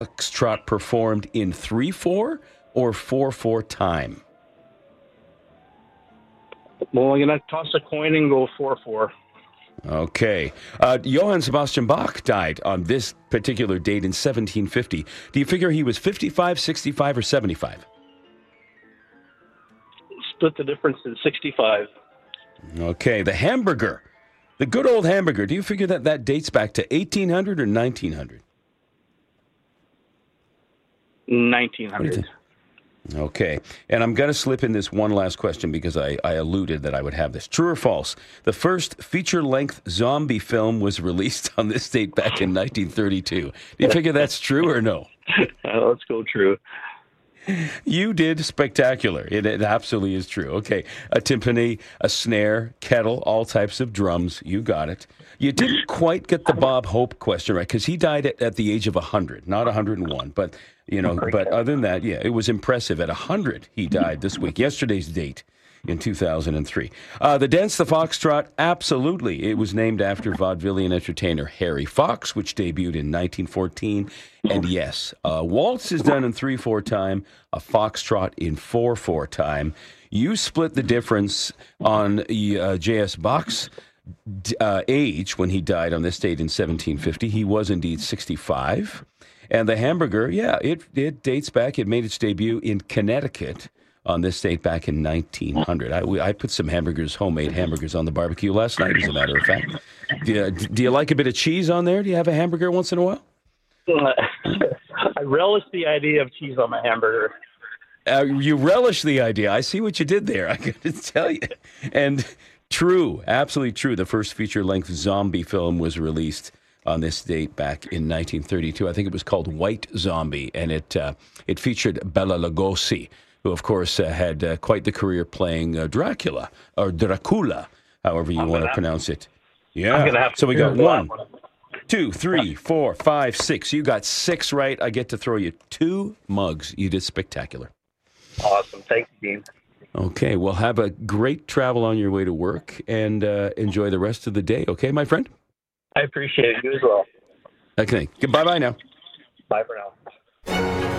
foxtrot performed in 3/4 or 4/4 time? Well, I'm going to toss a coin and go 4-4. Okay. Johann Sebastian Bach died on this particular date in 1750. Do you figure he was 55, 65, or 75? Split the difference in 65. Okay. The hamburger. The good old hamburger. Do you figure that dates back to 1800 or 1900? 1900. Okay. And I'm going to slip in this one last question because I alluded that I would have this. True or false? The first feature-length zombie film was released on this date back in 1932. Do you figure that's true or no? Let's go true. You did spectacular. It absolutely is true. Okay. A timpani, a snare, kettle, all types of drums. You got it. You didn't quite get the Bob Hope question right because he died at the age of 100, not 101. But, but other than that, yeah, it was impressive. At 100, he died this week. Yesterday's date in 2003. The Dance the Foxtrot, absolutely. It was named after vaudevillian entertainer Harry Fox, which debuted in 1914. And yes, a waltz is done in 3/4 time, a foxtrot in 4/4 time. You split the difference on J.S. Bach's age when he died on this date in 1750. He was indeed 65. And the hamburger, yeah, it dates back. It made its debut in Connecticut on this date back in 1900. I put some homemade hamburgers on the barbecue last night, as a matter of fact. Do you like a bit of cheese on there? Do you have a hamburger once in a while? I relish the idea of cheese on my hamburger. You relish the idea. I see what you did there. I got to tell you. And true, absolutely true. The first feature-length zombie film was released on this date back in 1932. I think it was called White Zombie, and it featured Bela Lugosi, who, of course, had quite the career playing Dracula, or Dracula, however you want to pronounce it. Yeah. So we got 1, 2, 3, 4, 5, 6. You got 6 right. I get to throw you 2 mugs. You did spectacular. Awesome. Thank you, Dean. Okay. Well, have a great travel on your way to work and enjoy the rest of the day. Okay, my friend? I appreciate it. You as well. Okay. Goodbye-bye now. Bye for now.